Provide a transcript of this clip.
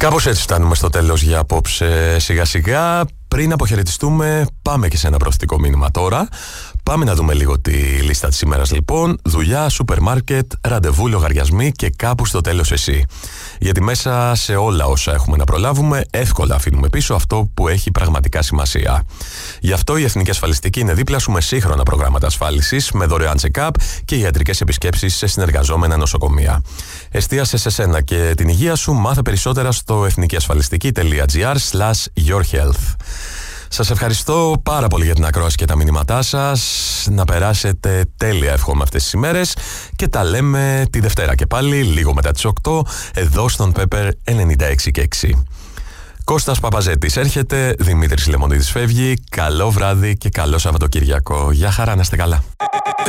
Κάπως έτσι φτάνουμε στο τέλος για απόψε σιγά σιγά. Πριν αποχαιρετιστούμε, πάμε και σε ένα προθετικό μήνυμα τώρα. Πάμε να δούμε λίγο τη λίστα της ημέρας λοιπόν. Δουλειά, σούπερ μάρκετ, ραντεβού, λογαριασμοί και κάπου στο τέλος εσύ. Γιατί μέσα σε όλα όσα έχουμε να προλάβουμε, εύκολα αφήνουμε πίσω αυτό που έχει πραγματικά σημασία. Γι' αυτό η Εθνική Ασφαλιστική είναι δίπλα σου με σύγχρονα προγράμματα ασφάλισης, με δωρεάν check-up και ιατρικές επισκέψεις σε συνεργαζόμενα νοσοκομεία. Εστίασε σε σένα και την υγεία σου, μάθε περισσότερα στο εθνικιασφαλιστική.gr/yourhealth. Σας ευχαριστώ πάρα πολύ για την ακρόαση και τα μηνύματά σας. Να περάσετε τέλεια, εύχομαι, αυτές τις ημέρες. Και τα λέμε τη Δευτέρα και πάλι, λίγο μετά τις 8, εδώ στον Pepper 96,6. Κώστας Παπαζέτης έρχεται, Δημήτρης Λεμονίδης φεύγει. Καλό βράδυ και καλό Σαββατοκύριακο. Γεια χαρά, να είστε καλά.